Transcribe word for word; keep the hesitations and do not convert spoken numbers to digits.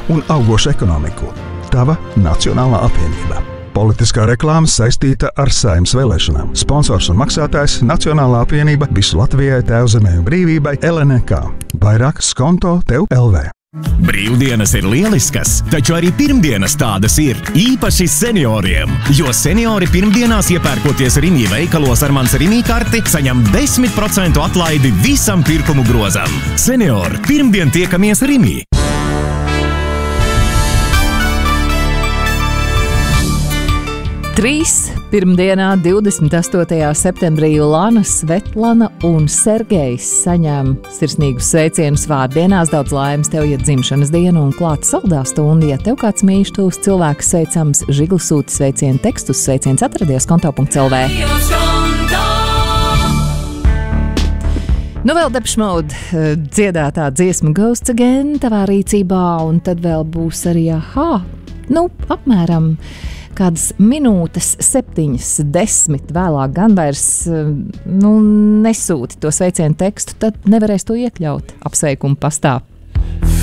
un augošu ekonomiku. Tava Nacionālā apvienība. Politiskā reklāma saistīta ar Saeimas vēlēšanām. Sponsors un maksātājs Nacionālā apvienība visu Latvijai, Tēvzemei un brīvībai L N K. Vairāk skonto tev L V. Brīvdienas ir lieliskas, taču arī pirmdienas tādas ir, īpaši senioriem. Jo seniori pirmdienās iepērkoties Rimi veikalos ar mans Rimi karti, saņem desmit procentu atlaidi visam pirkumu grozam. Seniori, pirmdien tiekamies Rimi! Trīs pirmdienā, divdesmit astotajā septembrī, Lana, Svetlana un Sergejs saņem sirsnīgus sveicienus vārdienās. Daudz laimes tev, ja dzimšanas diena un klāta saldā stunda. Ja tev kāds mīļš tūs cilvēks sveicams, Žiglis sūta sveicienu tekstus, sveiciens atradies konto punkts L V. Nu vēl Depeche Mode dziedātā dziesma Ghosts Again tavā rīcībā, un tad vēl būs arī aha, nu apmēram kādas minūtes, septiņas, desmit vēlāk gan vairs nu, nesūti to sveicienu tekstu, tad nevarēs to iekļaut apsveikumu pastā.